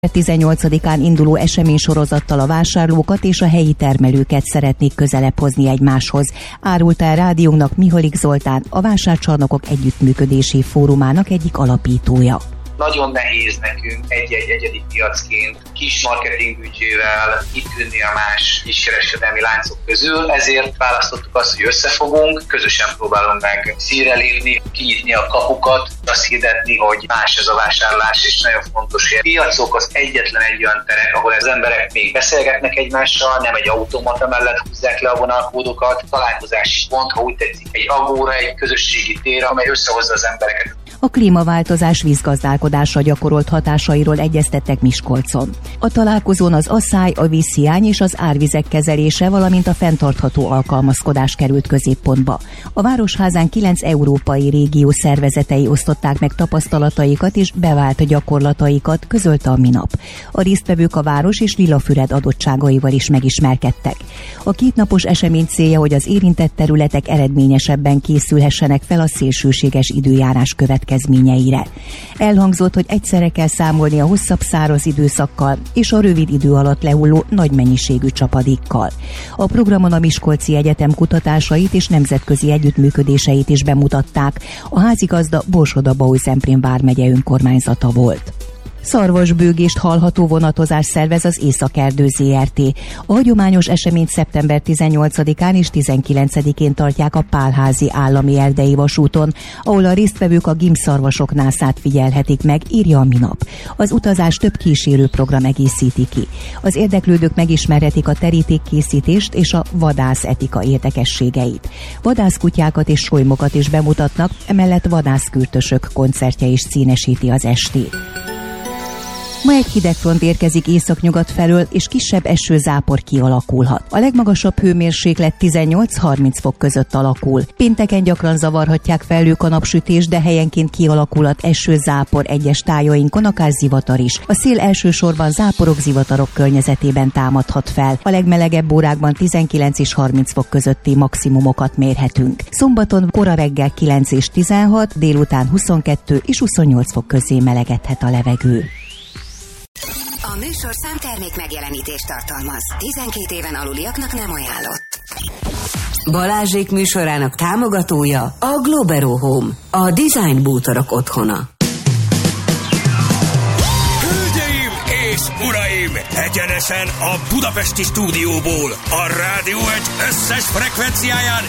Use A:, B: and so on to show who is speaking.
A: 18-án induló eseménysorozattal a vásárlókat és a helyi termelőket szeretnék közelebb hozni egymáshoz, árulta el rádiónknak Mihalik Zoltán, a Vásárcsarnokok Együttműködési Fórumának egyik alapítója.
B: Nagyon nehéz nekünk egy-egy egyedi piacként kis marketingbüdzsével kitűnni a más kiskereskedelmi láncok közül, ezért választottuk azt, hogy összefogunk, közösen próbálunk meg színre lépni, kinyitni a kapukat, azt hirdetni, hogy más ez a vásárlás, és nagyon fontos, hogy a piacok az egyetlen egy olyan terek, ahol az emberek még beszélgetnek egymással, nem egy automata mellett húzzák le a vonalkódokat, találkozási pont, ha úgy tetszik, egy agóra, egy közösségi tér, amely összehozza az embereket.
A: A klímaváltozás vízgazdálkodásra gyakorolt hatásairól egyeztettek Miskolcon. A találkozón az asszály, a vízhiány és az árvizek kezelése, valamint a fenntartható alkalmazkodás került középpontba. A Városházán 9 európai régió szervezetei osztották meg tapasztalataikat és bevált gyakorlataikat, közölte a Minap. A résztvevők a város és Lilafüred adottságaival is megismerkedtek. A kétnapos esemény célja, hogy az érintett területek eredményesebben készülhessenek fel a szélsőséges időjárás következményeire. Elhangzott, hogy egyszerre kell számolni a hosszabb száraz időszakkal és a rövid idő alatt lehulló nagy mennyiségű csapadékkal. A programon a Miskolci Egyetem kutatásait és nemzetközi együttműködéseit is bemutatták. A házigazda Borsod-Abaúj-Zemplén vármegye önkormányzata volt. Szarvasbőgést hallható vonatozás szervez az Északerdő Zrt. A hagyományos eseményt szeptember 18-án és 19-én tartják a Pálházi állami erdei vasúton, ahol a résztvevők a gímszarvasok nászát figyelhetik meg, írja a Minap. Az utazás több kísérő program egészíti ki. Az érdeklődők megismerhetik a terítékkészítést és a vadászetika érdekességeit. Vadászkutyákat és solymokat is bemutatnak, emellett vadászkürtösök koncertje is színesíti az estét. Ma egy hidegfront érkezik északnyugat felől, és kisebb esőzápor kialakulhat. A legmagasabb hőmérséklet 18-30 fok között alakul. Pénteken gyakran zavarhatják felők a napsütés, de helyenként kialakulhat esőzápor egyes tájainkon, akár zivatar is. A szél elsősorban záporok, zivatarok környezetében támadhat fel. A legmelegebb órákban 19 és 30 fok közötti maximumokat mérhetünk. Szombaton kora reggel 9 és 16, délután 22 és 28 fok közé melegedhet a levegő.
C: A műsorszám termék megjelenítést tartalmaz. 12 éven aluliaknak nem ajánlott. Balázsék műsorának támogatója a Globero Home, a design bútorok otthona.
D: Hölgyeim és uraim, egyenesen a budapesti stúdióból, a Rádió Egy összes frekvenciáján